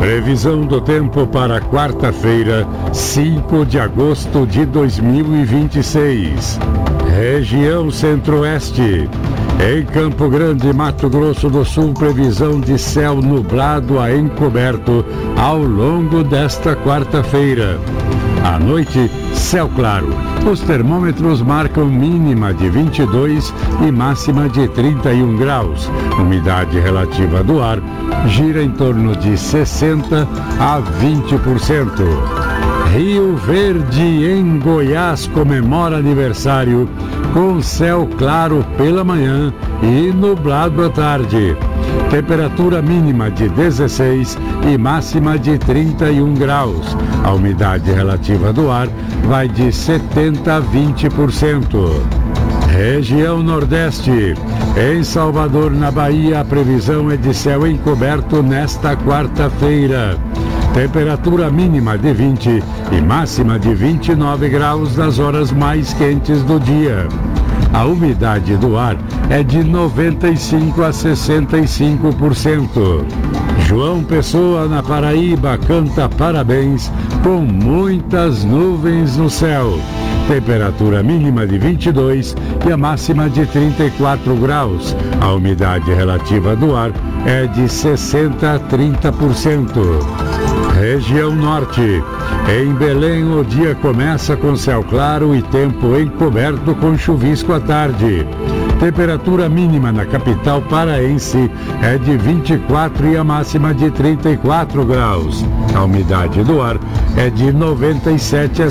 Previsão do tempo para quarta-feira, 5 de agosto de 2026. Região Centro-Oeste. Em Campo Grande, Mato Grosso do Sul, previsão de céu nublado a encoberto ao longo desta quarta-feira. À noite, céu claro. Os termômetros marcam mínima de 22 e máxima de 31 graus. Umidade relativa do ar gira em torno de 60 a 20%. Rio Verde, em Goiás, comemora aniversário com céu claro pela manhã e nublado à tarde. Temperatura mínima de 16 e máxima de 31 graus. A umidade relativa do ar vai de 70 a 20%. Região Nordeste. Em Salvador, na Bahia, a previsão é de céu encoberto nesta quarta-feira. Temperatura mínima de 20 e máxima de 29 graus nas horas mais quentes do dia. A umidade do ar é de 95 a 65%. João Pessoa, na Paraíba, canta parabéns com muitas nuvens no céu. Temperatura mínima de 22 e a máxima de 34 graus. A umidade relativa do ar é de 60 a 30%. Região Norte. Em Belém, o dia começa com céu claro e tempo encoberto com chuvisco à tarde. Temperatura mínima na capital paraense é de 24 e a máxima de 34 graus. A umidade do ar é de 97 a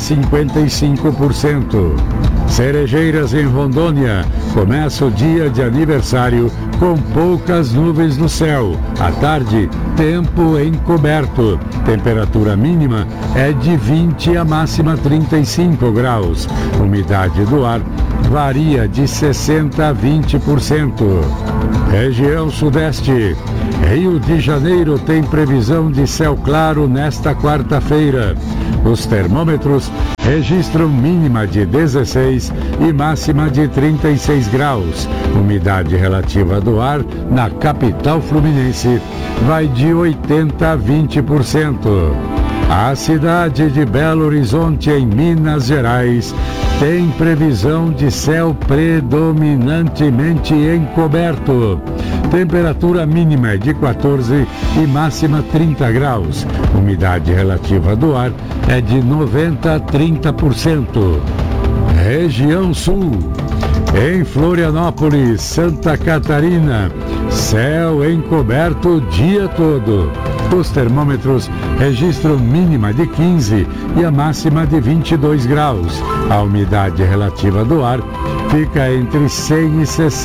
55%. Cerejeiras, em Rondônia, começa o dia de aniversário com poucas nuvens no céu. À tarde, tempo encoberto. Temperatura mínima é de 20 e a máxima 35 graus. Umidade do ar varia de 60 a 20%. Região Sudeste. Rio de Janeiro tem previsão de céu claro nesta quarta-feira. Os termômetros registram mínima de 16 e máxima de 36 graus. Umidade relativa do ar na capital fluminense vai de 80 a 20%. A cidade de Belo Horizonte, em Minas Gerais, tem previsão de céu predominantemente encoberto. Temperatura mínima é de 14 e máxima 30 graus. Umidade relativa do ar é de 90 a 30%. Região Sul. Em Florianópolis, Santa Catarina, céu encoberto o dia todo. Os termômetros registram mínima de 15 e a máxima de 22 graus. A umidade relativa do ar fica entre 100 e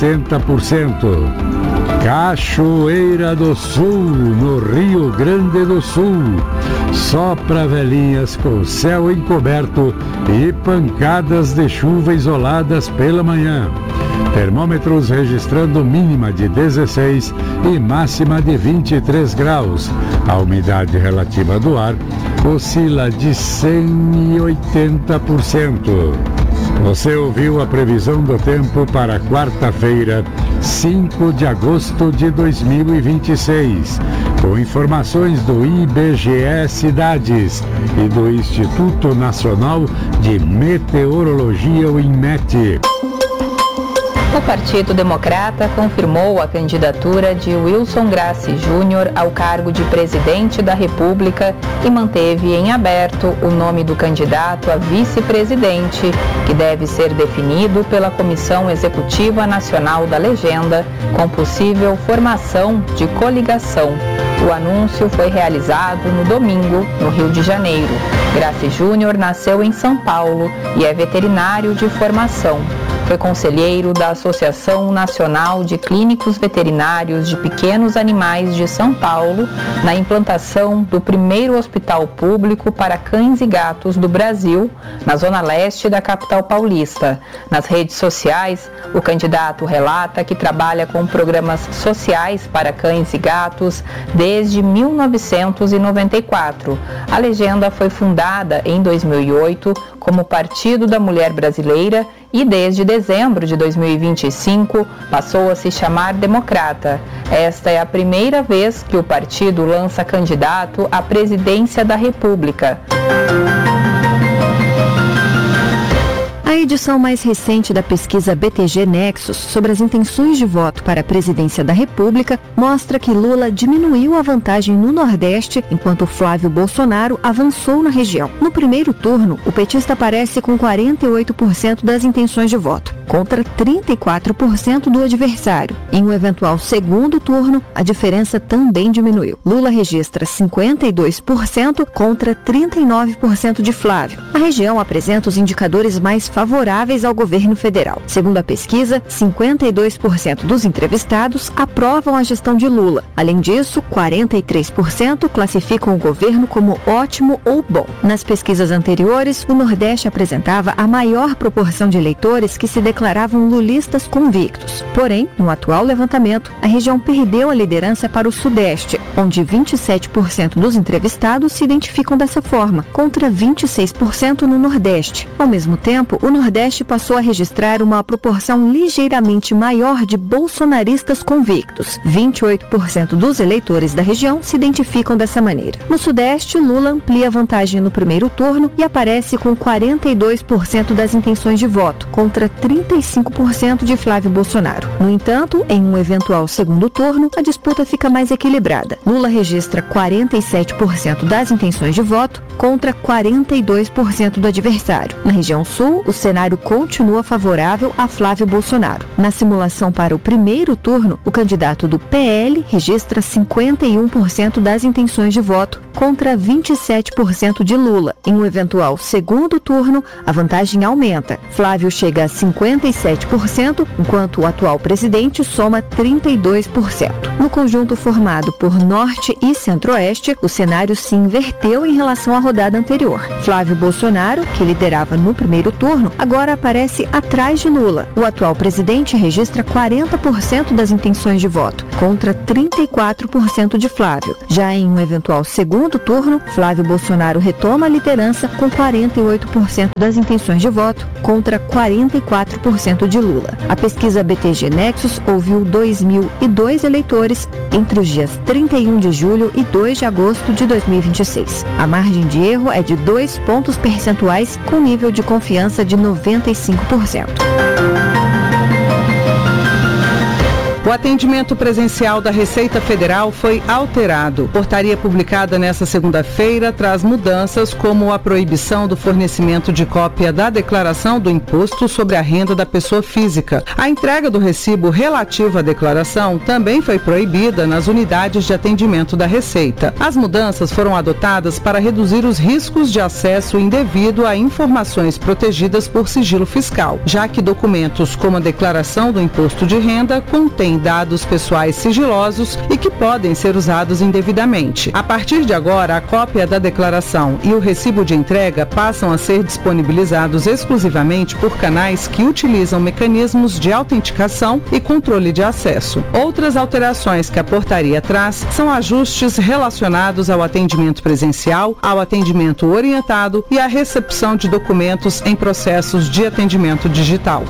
60%. Cachoeira do Sul, no Rio Grande do Sul. Sopra velhinhas com céu encoberto e pancadas de chuva isoladas pela manhã. Termômetros registrando mínima de 16 e máxima de 23 graus. A umidade relativa do ar oscila de 100 e 80%. Você ouviu a previsão do tempo para quarta-feira, 5 de agosto de 2026, com informações do IBGE Cidades e do Instituto Nacional de Meteorologia, o INMET. O Partido Democrata confirmou a candidatura de Wilson Grassi Júnior ao cargo de presidente da República e manteve em aberto o nome do candidato a vice-presidente, que deve ser definido pela Comissão Executiva Nacional da Legenda, com possível formação de coligação. O anúncio foi realizado no domingo, no Rio de Janeiro. Grassi Júnior nasceu em São Paulo e é veterinário de formação. Foi conselheiro da Associação Nacional de Clínicos Veterinários de Pequenos Animais de São Paulo, na implantação do primeiro hospital público para cães e gatos do Brasil, na zona leste da capital paulista. Nas redes sociais, o candidato relata que trabalha com programas sociais para cães e gatos desde 1994. A Legenda foi fundada em 2008 como Partido da Mulher Brasileira e desde dezembro de 2025 passou a se chamar Democrata. Esta é a primeira vez que o partido lança candidato à presidência da República. A edição mais recente da pesquisa BTG Nexus sobre as intenções de voto para a presidência da República mostra que Lula diminuiu a vantagem no Nordeste, enquanto Flávio Bolsonaro avançou na região. No primeiro turno, o petista aparece com 48% das intenções de voto, contra 34% do adversário. Em um eventual segundo turno, a diferença também diminuiu. Lula registra 52% contra 39% de Flávio. A região apresenta os indicadores mais favoráveis ao governo federal. Segundo a pesquisa, 52% dos entrevistados aprovam a gestão de Lula. Além disso, 43% classificam o governo como ótimo ou bom. Nas pesquisas anteriores, o Nordeste apresentava a maior proporção de eleitores que se declaravam lulistas convictos. Porém, no atual levantamento, a região perdeu a liderança para o Sudeste, onde 27% dos entrevistados se identificam dessa forma, contra 26% no Nordeste. Ao mesmo tempo, o Nordeste passou a registrar uma proporção ligeiramente maior de bolsonaristas convictos. 28% dos eleitores da região se identificam dessa maneira. No Sudeste, Lula amplia a vantagem no primeiro turno e aparece com 42% das intenções de voto, contra 35% de Flávio Bolsonaro. No entanto, em um eventual segundo turno, a disputa fica mais equilibrada. Lula registra 47% das intenções de voto, contra 42% do adversário. Na região sul, o cenário continua favorável a Flávio Bolsonaro. Na simulação para o primeiro turno, o candidato do PL registra 51% das intenções de voto, contra 27% de Lula. Em um eventual segundo turno, a vantagem aumenta. Flávio chega a 57%, enquanto o atual presidente soma 32%. No conjunto formado por Norte e Centro-Oeste, o cenário se inverteu em relação à rodada anterior. Flávio Bolsonaro, que liderava no primeiro turno, agora aparece atrás de Lula. O atual presidente registra 40% das intenções de voto, contra 34% de Flávio. Já em um eventual segundo turno, Flávio Bolsonaro retoma a liderança com 48% das intenções de voto, contra 44% de Lula. A pesquisa BTG Nexus ouviu 2.002 eleitores entre os dias 31 de julho e 2 de agosto de 2026. A margem de erro é de 2 pontos percentuais, com nível de confiança de 95%. O atendimento presencial da Receita Federal foi alterado. Portaria publicada nesta segunda-feira traz mudanças como a proibição do fornecimento de cópia da declaração do imposto sobre a renda da pessoa física. A entrega do recibo relativo à declaração também foi proibida nas unidades de atendimento da Receita. As mudanças foram adotadas para reduzir os riscos de acesso indevido a informações protegidas por sigilo fiscal, já que documentos como a declaração do imposto de renda contêm dados pessoais sigilosos e que podem ser usados indevidamente. A partir de agora, a cópia da declaração e o recibo de entrega passam a ser disponibilizados exclusivamente por canais que utilizam mecanismos de autenticação e controle de acesso. Outras alterações que a portaria traz são ajustes relacionados ao atendimento presencial, ao atendimento orientado e à recepção de documentos em processos de atendimento digital.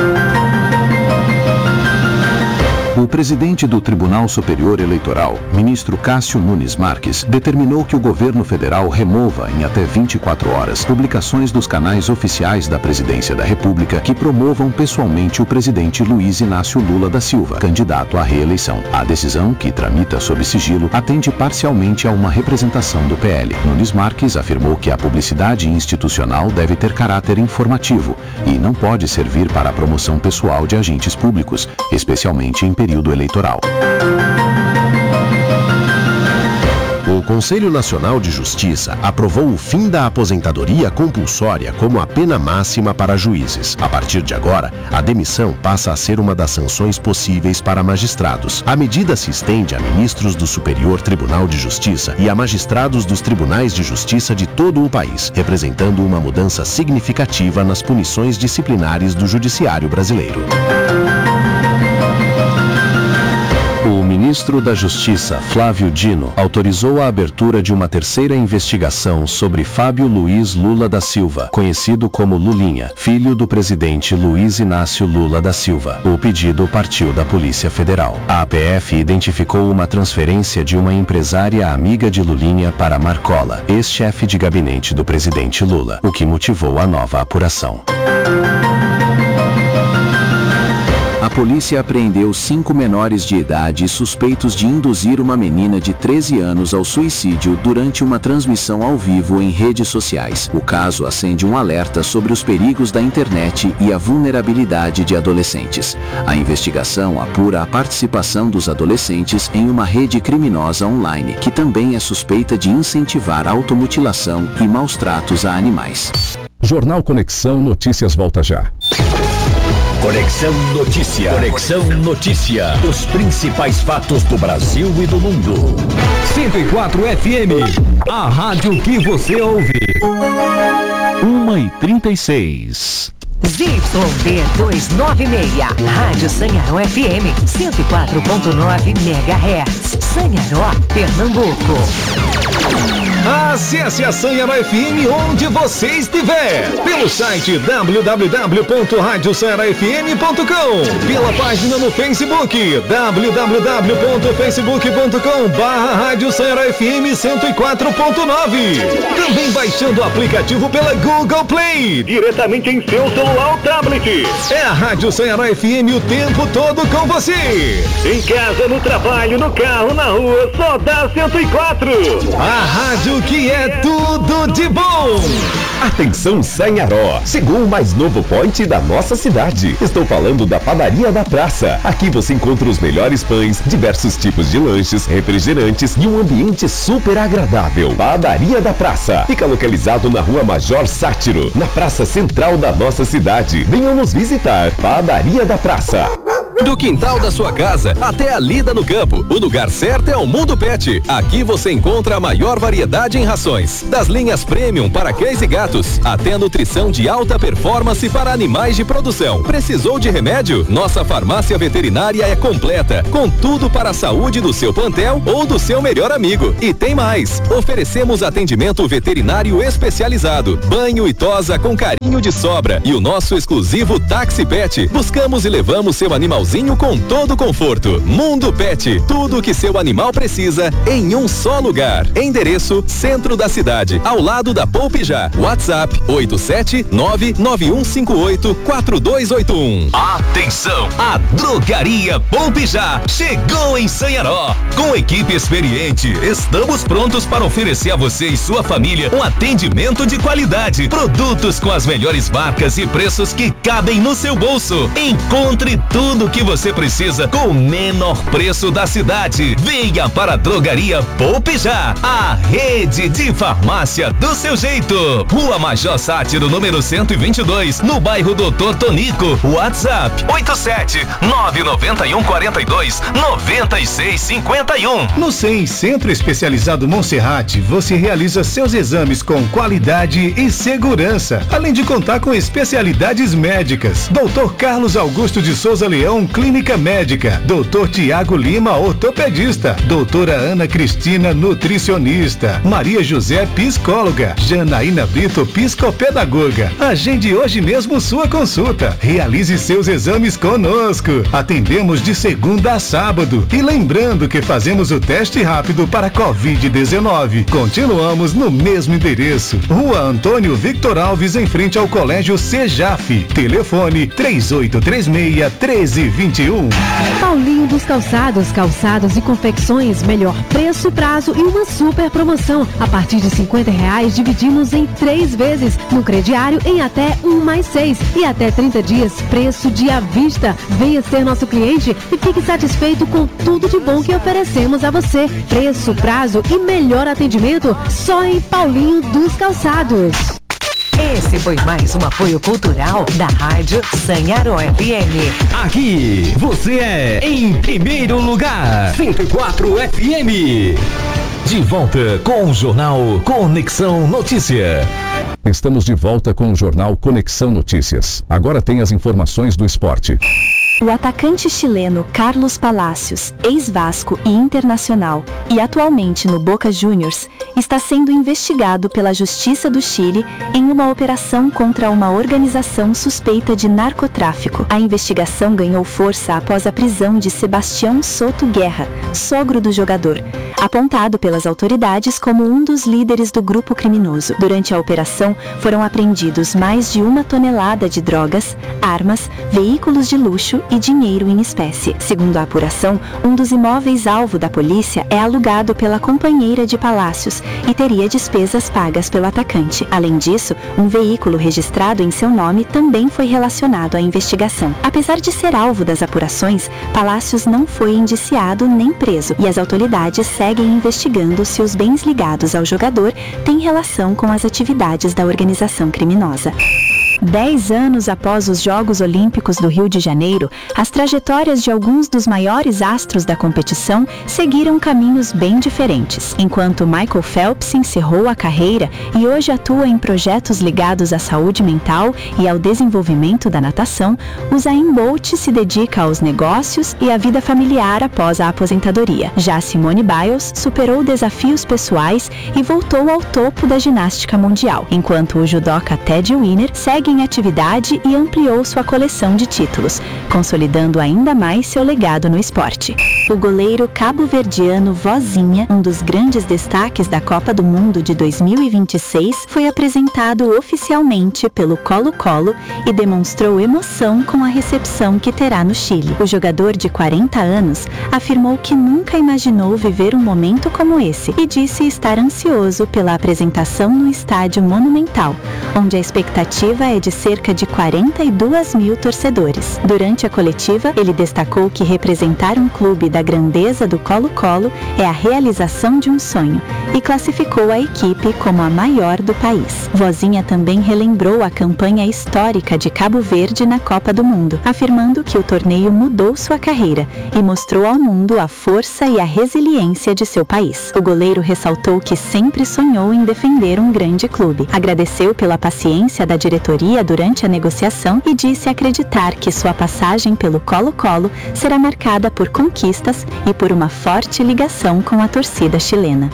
O presidente do Tribunal Superior Eleitoral, ministro Cássio Nunes Marques, determinou que o governo federal remova em até 24 horas publicações dos canais oficiais da Presidência da República que promovam pessoalmente o presidente Luiz Inácio Lula da Silva, candidato à reeleição. A decisão, que tramita sob sigilo, atende parcialmente a uma representação do PL. Nunes Marques afirmou que a publicidade institucional deve ter caráter informativo e não pode servir para a promoção pessoal de agentes públicos, especialmente em período eleitoral. O Conselho Nacional de Justiça aprovou o fim da aposentadoria compulsória como a pena máxima para juízes. A partir de agora, a demissão passa a ser uma das sanções possíveis para magistrados. A medida se estende a ministros do Superior Tribunal de Justiça e a magistrados dos tribunais de justiça de todo o país, representando uma mudança significativa nas punições disciplinares do judiciário brasileiro. O ministro da Justiça, Flávio Dino, autorizou a abertura de uma terceira investigação sobre Fábio Luiz Lula da Silva, conhecido como Lulinha, filho do presidente Luiz Inácio Lula da Silva. O pedido partiu da Polícia Federal. A APF identificou uma transferência de uma empresária amiga de Lulinha para Marcola, ex-chefe de gabinete do presidente Lula, o que motivou a nova apuração. A polícia apreendeu 5 menores de idade suspeitos de induzir uma menina de 13 anos ao suicídio durante uma transmissão ao vivo em redes sociais. O caso acende um alerta sobre os perigos da internet e a vulnerabilidade de adolescentes. A investigação apura a participação dos adolescentes em uma rede criminosa online, que também é suspeita de incentivar automutilação e maus tratos a animais. Jornal Conexão Notícias volta já. Conexão Notícia. Conexão Notícia. Os principais fatos do Brasil e do mundo. 104 FM. A rádio que você ouve. 1h36. ZYD 296. Rádio Sanharó FM. 104.9 MHz. Sanharó, Pernambuco. Acesse a Sanharó FM onde você estiver. Pelo site www.radiosanharofm.com. Pela página no Facebook www.facebook.com/Rádio Sanharó FM 104.9. Também baixando o aplicativo pela Google Play. Diretamente em seu celular ou tablet. É a Rádio Sanharó FM o tempo todo com você. Em casa, no trabalho, no carro, na rua, só dá 104. A rádio que é tudo de bom. Atenção Sanharó, chegou o mais novo point da nossa cidade. Estou falando da Padaria da Praça. Aqui você encontra os melhores pães, diversos tipos de lanches, refrigerantes e um ambiente super agradável. Padaria da Praça fica localizado na Rua Major Sátiro, na praça central da nossa cidade. Venham nos visitar. Padaria da Praça. Do quintal da sua casa até a lida no campo, o lugar certo é o Mundo Pet. Aqui você encontra a maior variedade em rações, das linhas premium para cães e gatos, até a nutrição de alta performance para animais de produção. Precisou de remédio? Nossa farmácia veterinária é completa, com tudo para a saúde do seu plantel ou do seu melhor amigo. E tem mais, oferecemos atendimento veterinário especializado, banho e tosa com carinho de sobra e o nosso exclusivo Táxi Pet. Buscamos e levamos seu animalzinho com todo conforto. Mundo Pet, tudo o que seu animal precisa em um só lugar. Endereço: centro da cidade, ao lado da Poupe Já. WhatsApp: 87991584281. Atenção, a Drogaria Poupe Já chegou em Sanharó. Com equipe experiente, estamos prontos para oferecer a você e sua família um atendimento de qualidade. Produtos com as melhores marcas e preços que cabem no seu bolso. Encontre tudo que você precisa com o menor preço da cidade. Venha para a Drogaria Poupe Já, a rede de farmácia do seu jeito. Rua Major Sátiro, número 122, no bairro Doutor Tonico. WhatsApp: 87-99142-9651. No SEM, Centro Especializado Monserrate, você realiza seus exames com qualidade e segurança, além de contar com especialidades médicas. Dr. Carlos Augusto de Souza Leão, Clínica Médica. Dr. Tiago Lima, ortopedista. Doutora Ana Cristina, nutricionista. Maria José, psicóloga. Janaína Brito, psicopedagoga. Agende hoje mesmo sua consulta. Realize seus exames conosco. Atendemos de segunda a sábado. E lembrando que fazemos o teste rápido para Covid-19. Continuamos no mesmo endereço. Rua Antônio Victor Alves, em frente ao Colégio Sejaf. Telefone 3836-1321. Paulinho dos Calçados, calçados e confecções, melhor preço, prazo e uma super promoção. A partir de R$50 dividimos em 3 vezes, no crediário em até 1+6 e até 30 dias, preço de à vista. Venha ser nosso cliente e fique satisfeito com tudo de bom que oferecemos a você. Preço, prazo e melhor atendimento só em Paulinho dos Calçados. Esse foi mais um apoio cultural da Rádio Sanharó FM. Aqui você é em primeiro lugar. 104 FM. De volta com o Jornal Conexão Notícia. Estamos de volta com o Jornal Conexão Notícias. Agora tem as informações do esporte. O atacante chileno Carlos Palacios, ex-Vasco e Internacional, e atualmente no Boca Juniors, está sendo investigado pela Justiça do Chile em uma operação contra uma organização suspeita de narcotráfico. A investigação ganhou força após a prisão de Sebastião Soto Guerra, sogro do jogador, apontado pelas autoridades como um dos líderes do grupo criminoso. Durante a operação, foram apreendidos mais de 1 tonelada de drogas, armas, veículos de luxo e dinheiro em espécie. Segundo a apuração, um dos imóveis alvo da polícia é alugado pela companheira de Palacios e teria despesas pagas pelo atacante. Além disso, um veículo registrado em seu nome também foi relacionado à investigação. Apesar de ser alvo das apurações, Palacios não foi indiciado nem preso, e as autoridades seguem investigando se os bens ligados ao jogador têm relação com as atividades da organização criminosa. 10 anos após os Jogos Olímpicos do Rio de Janeiro, as trajetórias de alguns dos maiores astros da competição seguiram caminhos bem diferentes. Enquanto Michael Phelps encerrou a carreira e hoje atua em projetos ligados à saúde mental e ao desenvolvimento da natação, Usain Bolt se dedica aos negócios e à vida familiar após a aposentadoria. Já Simone Biles superou desafios pessoais e voltou ao topo da ginástica mundial, enquanto o judoca Ted Winner segue em atividade e ampliou sua coleção de títulos, consolidando ainda mais seu legado no esporte. O goleiro cabo-verdiano Vozinha, um dos grandes destaques da Copa do Mundo de 2026, foi apresentado oficialmente pelo Colo-Colo e demonstrou emoção com a recepção que terá no Chile. O jogador de 40 anos afirmou que nunca imaginou viver um momento como esse e disse estar ansioso pela apresentação no Estádio Monumental, onde a expectativa é de cerca de 42 mil torcedores. Durante a coletiva, ele destacou que representar um clube da grandeza do Colo-Colo é a realização de um sonho e classificou a equipe como a maior do país. Vozinha também relembrou a campanha histórica de Cabo Verde na Copa do Mundo, afirmando que o torneio mudou sua carreira e mostrou ao mundo a força e a resiliência de seu país. O goleiro ressaltou que sempre sonhou em defender um grande clube. Agradeceu pela paciência da diretoria durante a negociação e disse acreditar que sua passagem pelo Colo-Colo será marcada por conquistas e por uma forte ligação com a torcida chilena.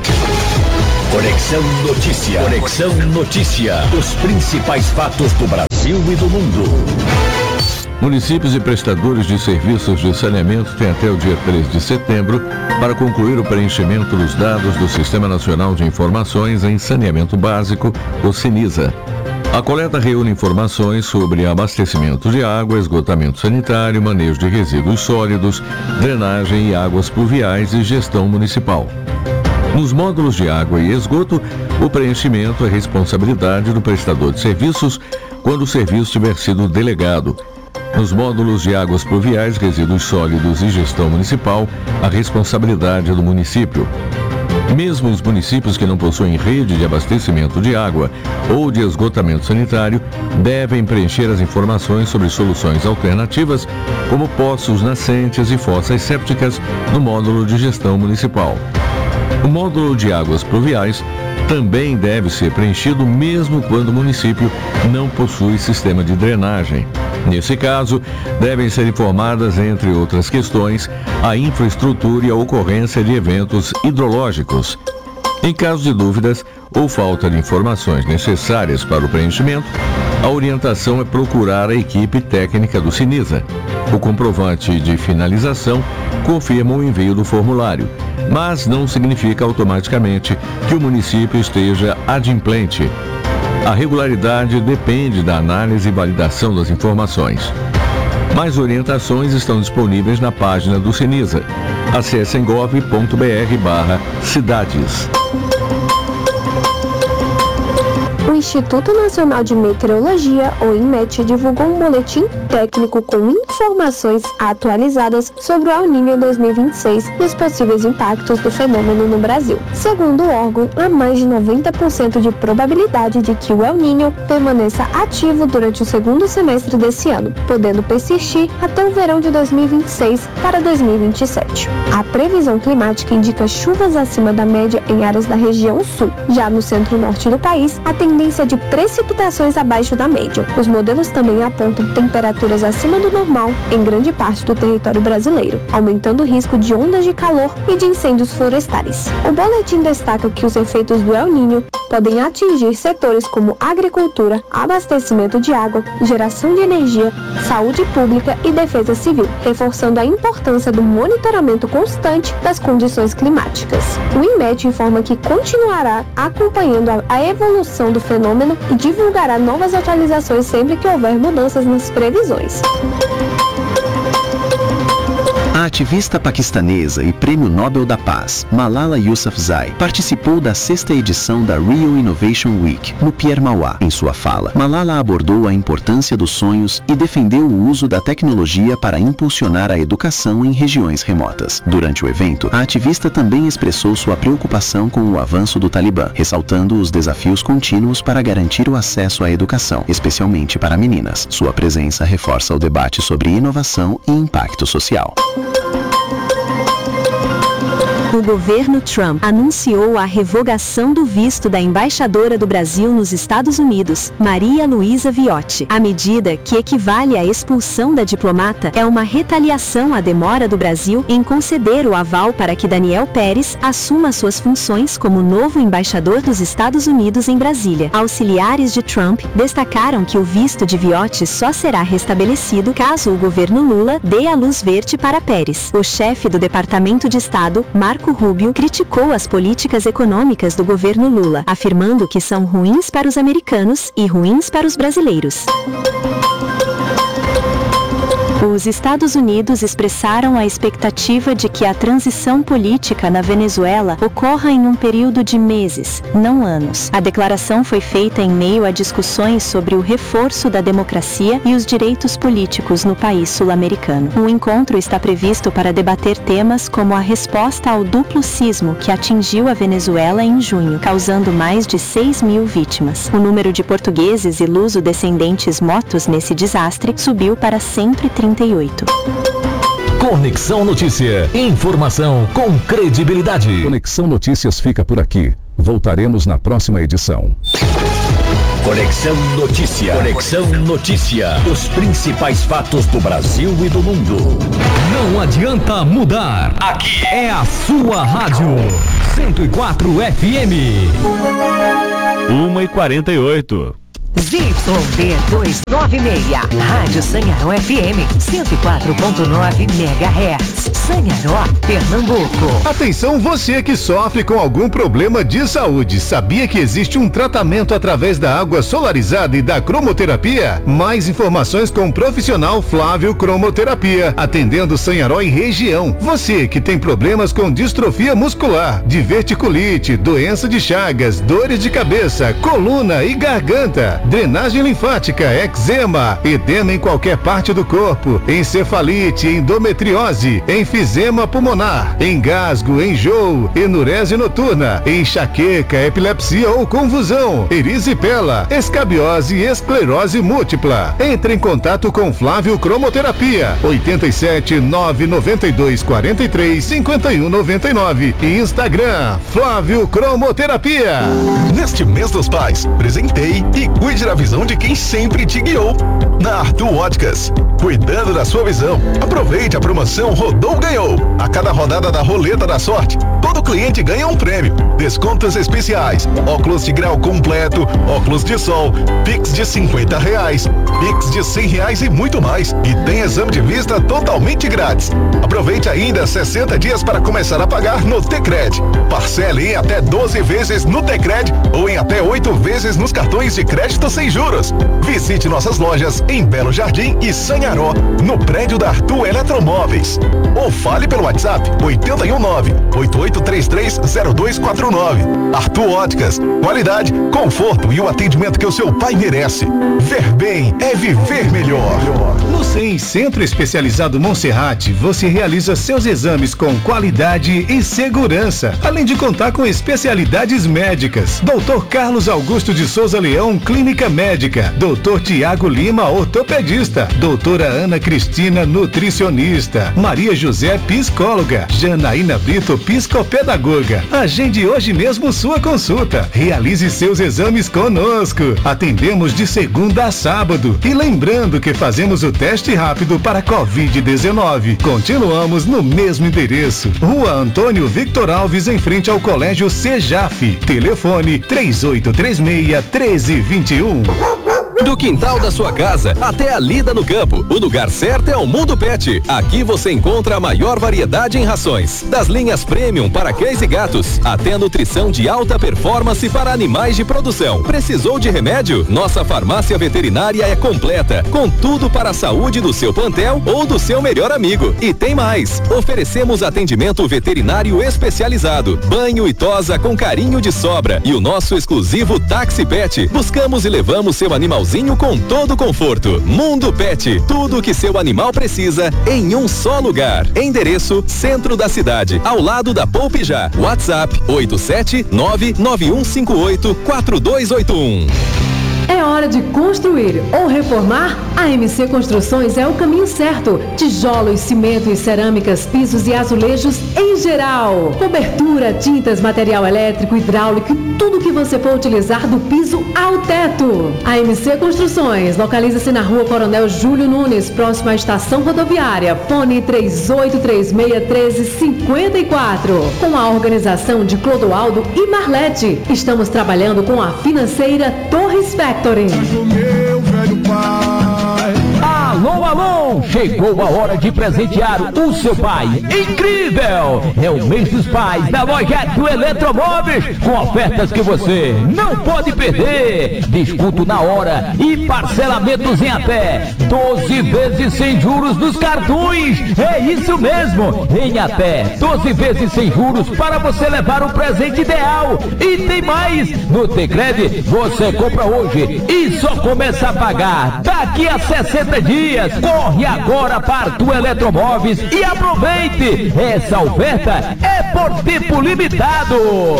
Conexão Notícia. Conexão Notícia. Os principais fatos do Brasil e do mundo. Municípios e prestadores de serviços de saneamento têm até o dia 3 de setembro para concluir o preenchimento dos dados do Sistema Nacional de Informações em Saneamento Básico, o SINISA. A coleta reúne informações sobre abastecimento de água, esgotamento sanitário, manejo de resíduos sólidos, drenagem e águas pluviais e gestão municipal. Nos módulos de água e esgoto, o preenchimento é responsabilidade do prestador de serviços quando o serviço tiver sido delegado. Nos módulos de águas pluviais, resíduos sólidos e gestão municipal, a responsabilidade é do município. Mesmo os municípios que não possuem rede de abastecimento de água ou de esgotamento sanitário devem preencher as informações sobre soluções alternativas, como poços nascentes e fossas sépticas, no módulo de gestão municipal. O módulo de águas pluviais também deve ser preenchido mesmo quando o município não possui sistema de drenagem. Nesse caso, devem ser informadas, entre outras questões, a infraestrutura e a ocorrência de eventos hidrológicos. Em caso de dúvidas ou falta de informações necessárias para o preenchimento, a orientação é procurar a equipe técnica do SINISA. O comprovante de finalização confirma o envio do formulário, mas não significa automaticamente que o município esteja adimplente. A regularidade depende da análise e validação das informações. Mais orientações estão disponíveis na página do SINISA. Acesse gov.br/cidades. O Instituto Nacional de Meteorologia, o INMET, divulgou um boletim técnico com informações atualizadas sobre o El Niño 2026 e os possíveis impactos do fenômeno no Brasil. Segundo o órgão, há mais de 90% de probabilidade de que o El Niño permaneça ativo durante o segundo semestre desse ano, podendo persistir até o verão de 2026 para 2027. A previsão climática indica chuvas acima da média em áreas da região sul. Já no centro-norte do país, a tendência ocorrência de precipitações abaixo da média. Os modelos também apontam temperaturas acima do normal em grande parte do território brasileiro, aumentando o risco de ondas de calor e de incêndios florestais. O boletim destaca que os efeitos do El Niño podem atingir setores como agricultura, abastecimento de água, geração de energia, saúde pública e defesa civil, reforçando a importância do monitoramento constante das condições climáticas. O INMET informa que continuará acompanhando a evolução do fenômeno e divulgará novas atualizações sempre que houver mudanças nas previsões. A ativista paquistanesa e Prêmio Nobel da Paz, Malala Yousafzai, participou da 6ª edição da Rio Innovation Week, no Pier Mauá. Em sua fala, Malala abordou a importância dos sonhos e defendeu o uso da tecnologia para impulsionar a educação em regiões remotas. Durante o evento, a ativista também expressou sua preocupação com o avanço do Talibã, ressaltando os desafios contínuos para garantir o acesso à educação, especialmente para meninas. Sua presença reforça o debate sobre inovação e impacto social. O governo Trump anunciou a revogação do visto da embaixadora do Brasil nos Estados Unidos, Maria Luísa Viotti. A medida, que equivale à expulsão da diplomata, é uma retaliação à demora do Brasil em conceder o aval para que Daniel Pérez assuma suas funções como novo embaixador dos Estados Unidos em Brasília. Auxiliares de Trump destacaram que o visto de Viotti só será restabelecido caso o governo Lula dê a luz verde para Pérez. O chefe do Departamento de Estado, Marco Rubio, criticou as políticas econômicas do governo Lula, afirmando que são ruins para os americanos e ruins para os brasileiros. Os Estados Unidos expressaram a expectativa de que a transição política na Venezuela ocorra em um período de meses, não anos. A declaração foi feita em meio a discussões sobre o reforço da democracia e os direitos políticos no país sul-americano. O encontro está previsto para debater temas como a resposta ao duplo sismo que atingiu a Venezuela em junho, causando mais de 6.000 vítimas. O número de portugueses e luso-descendentes mortos nesse desastre subiu para 138. Conexão Notícia. Informação com credibilidade. Conexão Notícias fica por aqui. Voltaremos na próxima edição. Conexão Notícia. Conexão Notícia. Os principais fatos do Brasil e do mundo. Não adianta mudar. Aqui é a sua rádio. 104 FM. 1h48. ZYD 296, Rádio Sanharó FM, 104.9 MHz, Sanharó, Pernambuco. Atenção você que sofre com algum problema de saúde. Sabia que existe um tratamento através da água solarizada e da cromoterapia? Mais informações com o profissional Flávio Cromoterapia, atendendo Sanharó e região. Você que tem problemas com distrofia muscular, diverticulite, doença de Chagas, dores de cabeça, coluna e garganta, drenagem linfática, eczema, edema em qualquer parte do corpo, encefalite, endometriose, enfisema pulmonar, engasgo, enjoo, enurese noturna, enxaqueca, epilepsia ou convulsão, erisipela, escabiose e esclerose múltipla. Entre em contato com Flávio Cromoterapia, 87 992 43 51 99 e Instagram, Flávio Cromoterapia. Neste mês dos pais, presentei e cuide da visão de quem sempre te guiou. Na Arthur Óticas, cuidando da sua visão. Aproveite a promoção Rodou Ganhou. A cada rodada da Roleta da Sorte, todo cliente ganha um prêmio. Descontos especiais, óculos de grau completo, óculos de sol, Pix de R$50, Pix de R$100 e muito mais. E tem exame de vista totalmente grátis. Aproveite ainda 60 dias para começar a pagar no Tecred. Parcele em até 12 vezes no Tecred ou em até 8 vezes nos cartões de crédito sem juros. Visite nossas lojas em Belo Jardim e Sanharó, no prédio da Arthur Eletromóveis. Ou fale pelo WhatsApp 819-8833-0249. Arthur Óticas, qualidade, conforto e o atendimento que o seu pai merece. Ver bem é viver melhor. No CEM Centro Especializado Monserrate, você realiza seus exames com qualidade e segurança, além de contar com especialidades médicas. Dr. Carlos Augusto de Souza Leão, Clínica Médica. Dr. Tiago Lima, ortopedista, doutora Ana Cristina, nutricionista, Maria José, psicóloga, Janaína Brito, psicopedagoga. Agende hoje mesmo sua consulta. Realize seus exames conosco. Atendemos de segunda a sábado. E lembrando que fazemos o teste rápido para Covid-19. Continuamos no mesmo endereço. Rua Antônio Victor Alves, em frente ao Colégio Sejaf. Telefone 3836-1321. Do quintal da sua casa até a lida no campo, o lugar certo é o Mundo Pet. Aqui você encontra a maior variedade em rações, das linhas premium para cães e gatos, até a nutrição de alta performance para animais de produção. Precisou de remédio? Nossa farmácia veterinária é completa, com tudo para a saúde do seu plantel ou do seu melhor amigo. E tem mais, oferecemos atendimento veterinário especializado, banho e tosa com carinho de sobra e o nosso exclusivo Táxi Pet. Buscamos e levamos seu animalzinho com todo conforto. Mundo Pet, tudo o que seu animal precisa em um só lugar. Endereço: centro da cidade, ao lado da Poupe Já. WhatsApp 87991584281. É hora de construir ou reformar? A MC Construções é o caminho certo. Tijolos, cimento e cerâmicas, pisos e azulejos em geral. Cobertura, tintas, material elétrico, hidráulico e tudo que você for utilizar do piso ao teto. A MC Construções localiza-se na Rua Coronel Júlio Nunes, próximo à estação rodoviária. Fone 3836-1354. Com a organização de Clodoaldo e Marlete. Estamos trabalhando com a financeira Torres Factory. Alô, alô! Chegou a hora de presentear o seu pai. Incrível! É o mês dos pais da Lojeto Eletromóveis, com ofertas que você não pode perder. Desconto na hora e parcelamentos em até 12 vezes sem juros nos cartões. É isso mesmo! Em até 12 vezes sem juros para você levar o presente ideal. E tem mais! No Tecred você compra hoje e só começa a pagar daqui a 60 dias. Corre agora para Arthur Eletromóveis e aproveite! Essa oferta é por tempo limitado.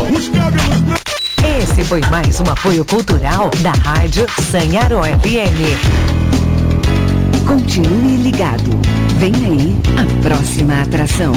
Esse foi mais um apoio cultural da Rádio Sanharó FM. Continue ligado. Vem aí a próxima atração.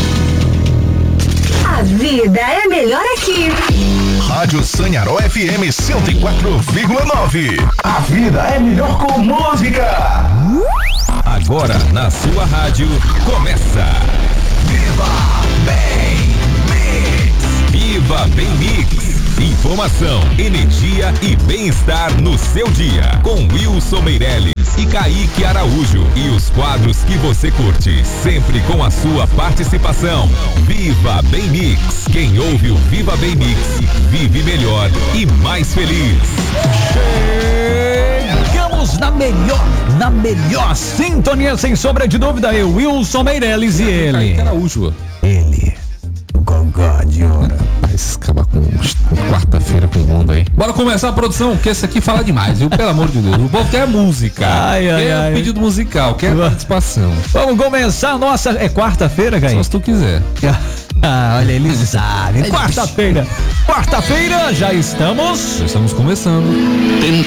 A vida é melhor aqui. Rádio Sanharó FM 104,9. A vida é melhor com música. Agora na sua rádio começa Viva Bem Mix. Viva Bem Mix. Informação, energia e bem-estar no seu dia. Com Wilson Meirelles e Kaique Araújo. E os quadros que você curte, sempre com a sua participação. Viva Bem Mix. Quem ouve o Viva Bem Mix vive melhor e mais feliz. Chegamos na melhor sintonia, sem sombra de dúvida. Eu, Wilson Meirelles, e ele. Kaique Araújo. Ele. O Gogó de Ouro. Rapaz, acabar com quarta-feira com o mundo aí. Bora começar a produção, porque esse aqui fala demais, viu? Pelo amor de Deus. O povo quer música. Quer pedido musical, quer participação. Vamos começar a nossa. É quarta-feira, Gaí? Só se tu quiser. Olha, eles sabem. Quarta-feira já estamos. Já estamos começando.